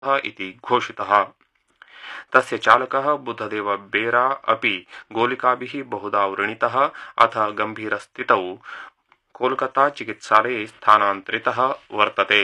इति घोषितः। तस्य चालकः बुद्धदेव बेरा अपि गोलिकाभिः बहुधा व्रणितः अथ गम्भीरस्थितौ कोलकाता चिकित्सालये स्थानान्तरितः वर्तते।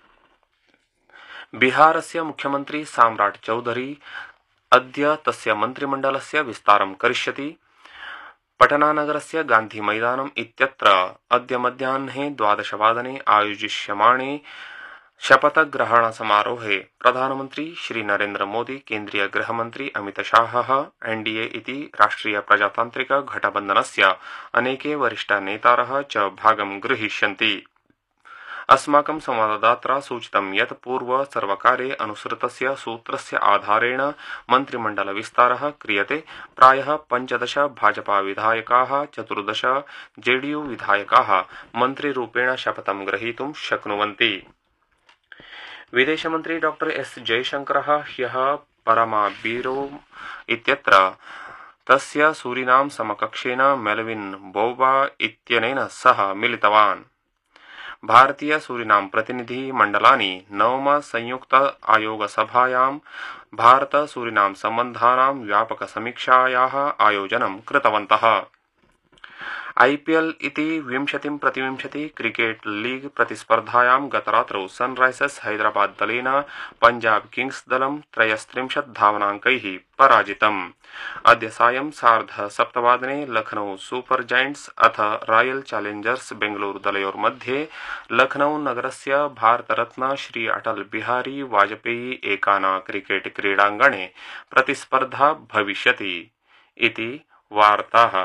बिहारस्य मुख्यमन्त्री साम्राट् चौधरी अद्य तस्य मन्त्रिमण्डलस्य विस्तारं करिष्यति। पटनानगरस्य गान्धीमैदानम् इत्यत्र अद्य मध्याह्ने 12:00 आयोजिष्यमाणे शपथग्रहणसमारोहे प्रधानमन्त्री श्री नरेन्द्र मोदी, केन्द्रीय गृहमन्त्री अमितशाहः, एनडीए इति राष्ट्रिय प्रजातान्त्रिक गठबन्धनस्य अनेके वरिष्ठनेतारः च भागं गृहीष्यन्ति। अस्माकं संवाददात्रा सूचितं यत् पूर्व सर्वकारे अनुसृतस्य सूत्रस्य आधारेण मन्त्रिमण्डलविस्तारः क्रियते। प्रायः 15 भाजपाविधायकाः, 14 जेडीयू विधायकाः मन्त्रिरूपेण शपथं ग्रहीतुं शक्नुवन्ति। विदेशमन्त्री डॉ एस जयशंकरः ह्यः परामारीबो इत्यत्र तस्य सूरिनाम समकक्षेन मेलविन बौवा इत्यनेन सह मिलितवान्। भारतीय सूरिनाम प्रतिनिधि मण्डलानि नवम संयुक्त आयोग सभायां भारत सूरिनाम सम्बन्धानां व्यापक समीक्षायाः आयोजनं कृतवन्तः। आईपीएल इति 20-20 क्रिकेट लीग प्रतिस्पर्धायां गतरात्रौ सनराइजर्स हैदराबाद दलेन पंजाब किंग्स दलं 33 धावनाङ्कैः पराजितम्। अद्य सायं 7:30 लखनऊ सुपर जायंट्स अथ रॉयल चैलेंजर्स बेंगलुरु दलयोर्मध्ये लखनऊ नगरस्य भारतरत्न श्री अटल बिहारी वाजपेयी एकाना क्रिकेट क्रीडाङ्गणे प्रतिस्पर्धा भविष्यति इति वार्ताः।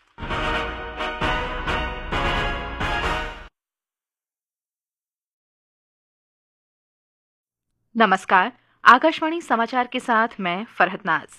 नमस्कार, आकाशवाणी समाचार के साथ मैं फरहत नाज।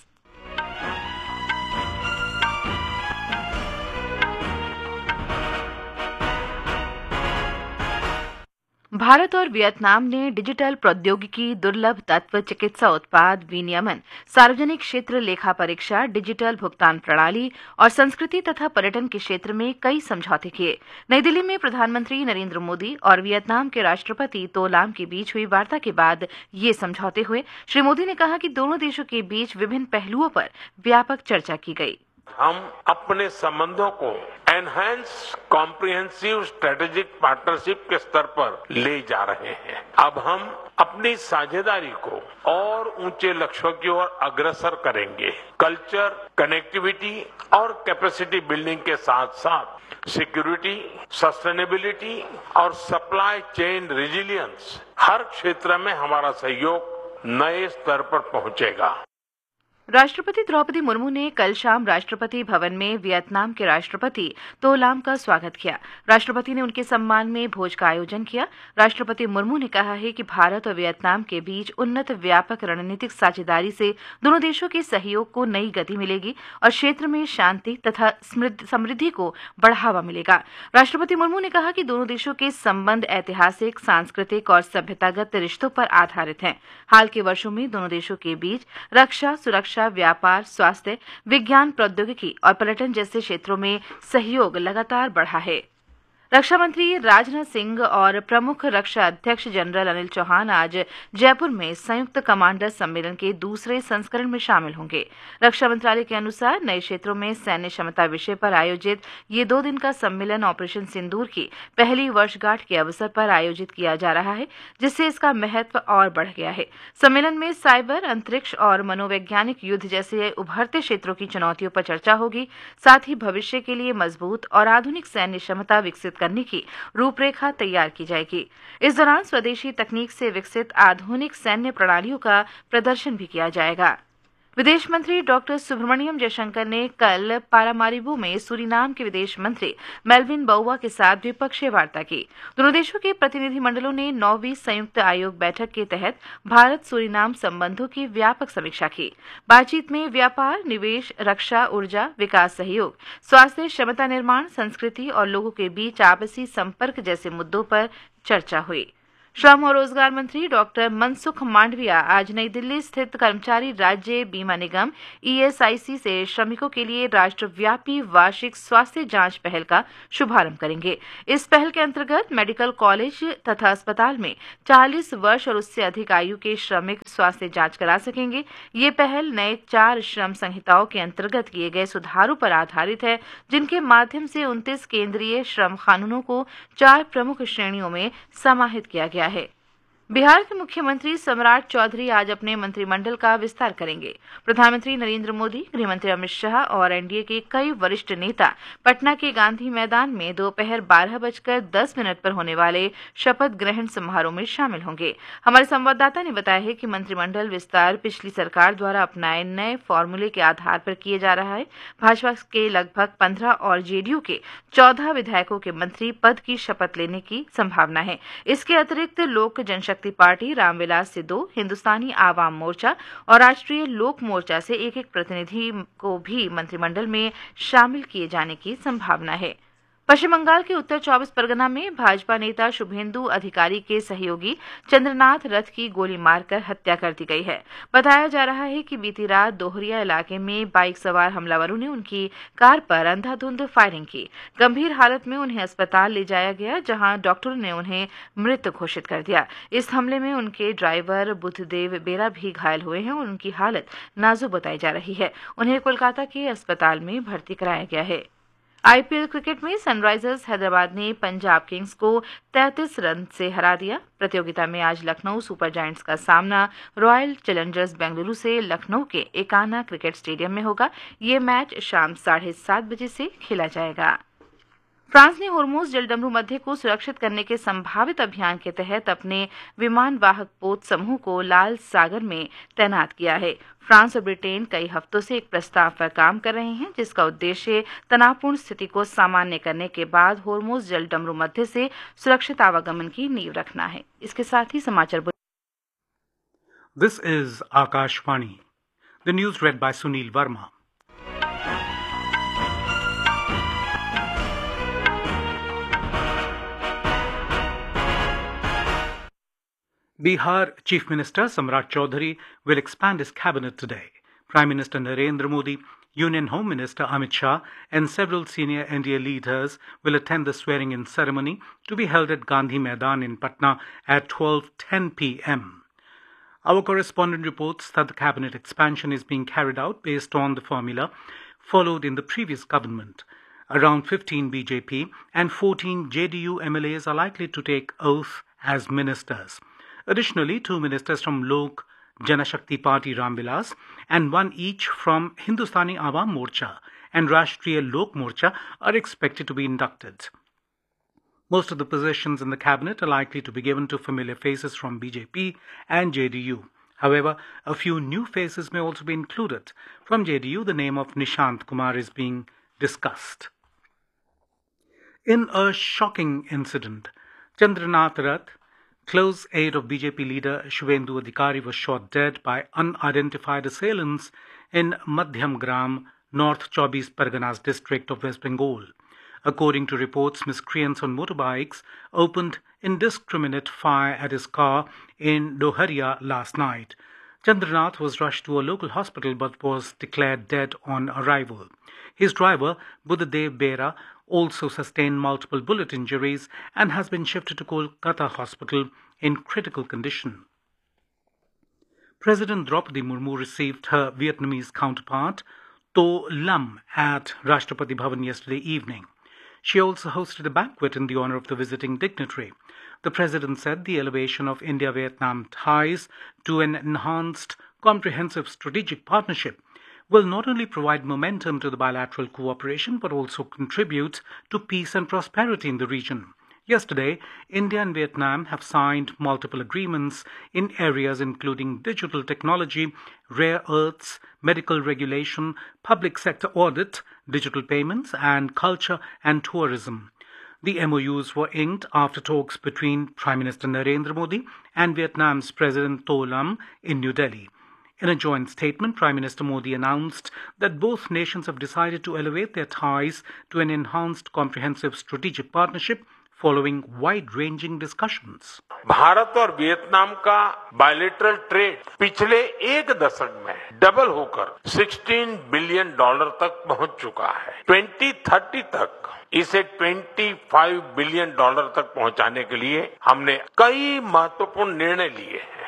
भारत और वियतनाम ने डिजिटल प्रौद्योगिकी, दुर्लभ तत्व चिकित्सा उत्पाद विनियमन, सार्वजनिक क्षेत्र लेखा परीक्षा, डिजिटल भुगतान प्रणाली और संस्कृति तथा पर्यटन के क्षेत्र में कई समझौते किए। नई दिल्ली में प्रधानमंत्री नरेंद्र मोदी और वियतनाम के राष्ट्रपति तो लाम के बीच हुई वार्ता के बाद ये समझौते हुए। श्री मोदी ने कहा कि दोनों देशों के बीच विभिन्न पहलुओं पर व्यापक चर्चा की गई। हम अपने संबंधों को एनहांस कॉम्प्रिहेंसिव स्ट्रेटेजिक पार्टनरशिप के स्तर पर ले जा रहे हैं। अब हम अपनी साझेदारी को और ऊंचे लक्ष्यों की ओर अग्रसर करेंगे। कल्चर, कनेक्टिविटी और कैपेसिटी बिल्डिंग के साथ साथ सिक्योरिटी, सस्टेनेबिलिटी और सप्लाई चेन रेजिलियंस, हर क्षेत्र में हमारा सहयोग नए स्तर पर पहुंचेगा। राष्ट्रपति द्रौपदी मुर्मू ने कल शाम राष्ट्रपति भवन में वियतनाम के राष्ट्रपति तो लाम का स्वागत किया। राष्ट्रपति ने उनके सम्मान में भोज का आयोजन किया। राष्ट्रपति मुर्मू ने कहा है कि भारत और वियतनाम के बीच उन्नत व्यापक रणनीतिक साझेदारी से दोनों देशों के सहयोग को नई गति मिलेगी और क्षेत्र में शांति तथा समृद्धि को बढ़ावा मिलेगा। राष्ट्रपति मुर्मू ने कहा कि दोनों देशों के संबंध ऐतिहासिक, सांस्कृतिक और सभ्यतागत रिश्तों पर आधारित हैं। हाल के वर्षों में दोनों देशों के बीच रक्षा, सुरक्षा, व्यापार, स्वास्थ्य, विज्ञान, प्रौद्योगिकी और पर्यटन जैसे क्षेत्रों में सहयोग लगातार बढ़ा है। रक्षा मंत्री राजनाथ सिंह और प्रमुख रक्षा अध्यक्ष जनरल अनिल चौहान आज जयपुर में संयुक्त कमांडर सम्मेलन के दूसरे संस्करण में शामिल होंगे। रक्षा मंत्रालय के अनुसार नए क्षेत्रों में सैन्य क्षमता विषय पर आयोजित ये 2 दिन का सम्मेलन ऑपरेशन सिंदूर की पहली वर्षगांठ के अवसर पर आयोजित किया जा रहा है, जिससे इसका महत्व और बढ़ गया है। सम्मेलन में साइबर, अंतरिक्ष और मनोवैज्ञानिक युद्ध जैसे उभरते क्षेत्रों की चुनौतियों पर चर्चा होगी। साथ ही भविष्य के लिए मजबूत और आधुनिक सैन्य क्षमता विकसित करने की रूपरेखा तैयार की जाएगी। इस दौरान स्वदेशी तकनीक से विकसित आधुनिक सैन्य प्रणालियों का प्रदर्शन भी किया जाएगा। विदेश मंत्री डॉक्टर सुब्रमण्यम जयशंकर ने कल पारामारीबो में सूरीनाम के विदेश मंत्री मेलविन बउवा के साथ द्विपक्षीय वार्ता की। दोनों देशों के प्रतिनिधिमंडलों ने 9वीं संयुक्त आयोग बैठक के तहत भारत सूरीनाम संबंधों की व्यापक समीक्षा की। बातचीत में व्यापार, निवेश, रक्षा, ऊर्जा, विकास सहयोग, स्वास्थ्य, क्षमता निर्माण, संस्कृति और लोगों के बीच आपसी संपर्क जैसे मुद्दों पर चर्चा हुई। श्रम और रोजगार मंत्री डॉक्टर मनसुख मांडविया आज नई दिल्ली स्थित कर्मचारी राज्य बीमा निगम ESIC से श्रमिकों के लिए राष्ट्रव्यापी वार्षिक स्वास्थ्य जांच पहल का शुभारंभ करेंगे। इस पहल के अंतर्गत मेडिकल कॉलेज तथा अस्पताल में 40 वर्ष और उससे अधिक आयु के श्रमिक स्वास्थ्य जांच करा सकेंगे। ये पहल नए 4 श्रम संहिताओं के अंतर्गत किए गए सुधारों पर आधारित है, जिनके माध्यम से 29 केंद्रीय श्रम कानूनों को 4 प्रमुख श्रेणियों में समाहित किया गया है। बिहार के मुख्यमंत्री सम्राट चौधरी आज अपने मंत्रिमंडल का विस्तार करेंगे। प्रधानमंत्री नरेंद्र मोदी, गृहमंत्री अमित शाह और एनडीए के कई वरिष्ठ नेता पटना के गांधी मैदान में दोपहर 12:10 पर होने वाले शपथ ग्रहण समारोह में शामिल होंगे। हमारे संवाददाता ने बताया है कि मंत्रिमंडल विस्तार पिछली सरकार द्वारा अपनाए नए फॉर्मूले के आधार पर किया जा रहा है। भाजपा के लगभग 15 और जेडीयू के 14 विधायकों के मंत्री पद की शपथ लेने की संभावना है। इसके अतिरिक्त लोक जनशक्ति पार्टी, रामविलास से 2, हिंदुस्तानी आवाम मोर्चा और राष्ट्रीय लोक मोर्चा से एक प्रतिनिधि को भी मंत्रिमंडल में शामिल किए जाने की संभावना है। पश्चिम बंगाल के उत्तर 24 परगना में भाजपा नेता शुभेंदु अधिकारी के सहयोगी चंद्रनाथ रथ की गोली मारकर हत्या कर दी गई है। बताया जा रहा है कि बीती रात दोहरिया इलाके में बाइक सवार हमलावरों ने उनकी कार पर अंधाधुंध फायरिंग की। गंभीर हालत में उन्हें अस्पताल ले जाया गया, जहां डॉक्टरों ने उन्हें मृत घोषित कर दिया। इस हमले में उनके ड्राइवर बुद्धदेव बेरा भी घायल हुए हैं और उनकी हालत नाजुक बताई जा रही है। उन्हें कोलकाता के अस्पताल में भर्ती कराया गया है। आईपीएल क्रिकेट में सनराइजर्स हैदराबाद ने पंजाब किंग्स को 33 रन से हरा दिया। प्रतियोगिता में आज लखनऊ सुपर जायंट्स का सामना रॉयल चैलेंजर्स बेंगलुरु से लखनऊ के एकाना क्रिकेट स्टेडियम में होगा। ये मैच शाम 7:30 बजे से खेला जाएगा। फ्रांस ने होर्मुज जलडमरू मध्य को सुरक्षित करने के संभावित अभियान के तहत अपने विमान वाहक पोत समूह को लाल सागर में तैनात किया है। फ्रांस और ब्रिटेन कई हफ्तों से एक प्रस्ताव पर काम कर रहे हैं, जिसका उद्देश्य तनावपूर्ण स्थिति को सामान्य करने के बाद होर्मुज जलडमरू मध्य से सुरक्षित आवागमन की नींव रखना है। इसके साथ ही समाचार। This is Akashvani. The news read by Sunil Verma. Bihar Chief Minister Samrat Chaudhary will expand his cabinet today. Prime Minister Narendra Modi, Union Home Minister Amit Shah and several senior NDA leaders will attend the swearing-in ceremony to be held at Gandhi Maidan in Patna at 12:10 p.m. Our correspondent reports that the cabinet expansion is being carried out based on the formula followed in the previous government. Around 15 BJP and 14 JDU MLAs are likely to take oath as ministers. Additionally, 2 ministers from Lok Janashakti Party Ramvilas and 1 each from Hindustani Awam Morcha and Rashtriya Lok Morcha are expected to be inducted. Most of the positions in the cabinet are likely to be given to familiar faces from BJP and JDU. However, a few new faces may also be included. From JDU, the name of Nishant Kumar is being discussed. In a shocking incident, Chandranath Rath, close aide of BJP leader Shubhendu Adhikari, was shot dead by unidentified assailants in Madhyam Gram, North 24 Parganas district of West Bengal. According to reports, miscreants on motorbikes opened indiscriminate fire at his car in Doharia last night. Chandranath was rushed to a local hospital but was declared dead on arrival. His driver, Buddhadev Bera, also sustained multiple bullet injuries and has been shifted to Kolkata Hospital in critical condition. President Draupadi Murmu received her Vietnamese counterpart, To Lam, at Rashtrapati Bhavan yesterday evening. She also hosted a banquet in the honor of the visiting dignitary. The president said the elevation of India-Vietnam ties to an enhanced, comprehensive strategic partnership will not only provide momentum to the bilateral cooperation but also contribute to peace and prosperity in the region. Yesterday, India and Vietnam have signed multiple agreements in areas including digital technology, rare earths, medical regulation, public sector audit, digital payments, and culture and tourism. The MOUs were inked after talks between Prime Minister Narendra Modi and Vietnam's President To Lam in New Delhi. In a joint statement, Prime Minister Modi announced that both nations have decided to elevate their ties to an enhanced comprehensive strategic partnership following wide-ranging discussions. Bharat और Vietnam का bilateral trade पिछले एक दशक में double होकर $16 billion तक पहुंच चुका है। 2030 तक इसे $25 बिलियन तक पहुंचाने के लिए हमने कई महत्वपूर्ण निर्णय लिए हैं।